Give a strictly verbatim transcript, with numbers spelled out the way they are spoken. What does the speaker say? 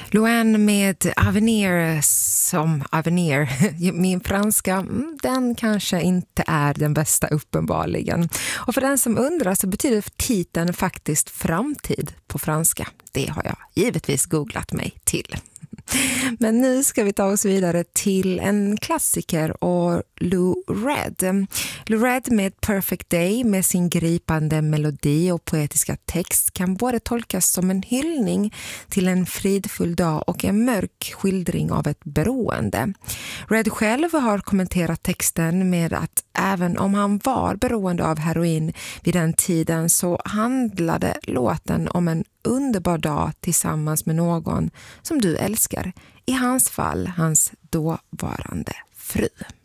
Louane med Avenir som Avenir. Min franska, den kanske inte är den bästa uppenbarligen. Och för den som undrar så betyder titeln faktiskt framtid på franska. Det har jag givetvis googlat mig till. Men nu ska vi ta oss vidare till en klassiker och Lou Reed. Lou Reed med Perfect Day med sin gripande melodi och poetiska text kan både tolkas som en hyllning till en fridfull dag och en mörk skildring av ett beroende. Reed själv har kommenterat texten med att även om han var beroende av heroin vid den tiden så handlade låten om en underbar dag tillsammans med någon som du älskar. I hans fall, hans dåvarande fru.